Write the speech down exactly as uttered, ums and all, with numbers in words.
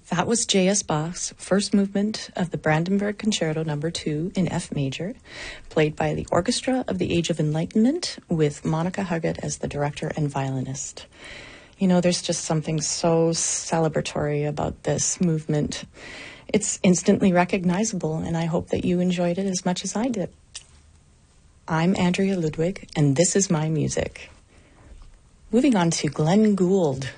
That was J S. Bach's first movement of the Brandenburg Concerto number two in F major, played by the Orchestra of the Age of Enlightenment with Monica Huggett as the director and violinist. You know, there's just something so celebratory about this movement. It's instantly recognizable, and I hope that you enjoyed it as much as I did. I'm Andrea Ludwig, and this is my music. Moving on to Glenn Gould.